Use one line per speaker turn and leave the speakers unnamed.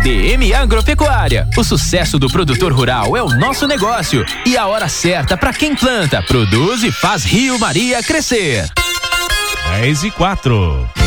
DM Agropecuária. O sucesso do produtor rural é o nosso negócio e a hora certa para quem planta, produz e faz Rio Maria crescer.
10:04.